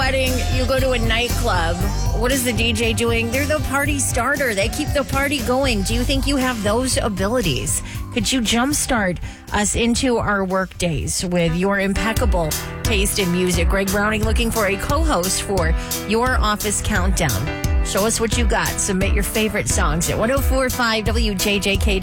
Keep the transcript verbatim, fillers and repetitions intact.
wedding, you go to a nightclub. What is the D J doing? They're the party starter. They keep the party going. Do you think you have those abilities? Could you jumpstart us into our work days with your impeccable taste in music? Greg Browning looking for a co-host for your office countdown. Show us what you got. Submit your favorite songs at ten forty-five W J J K.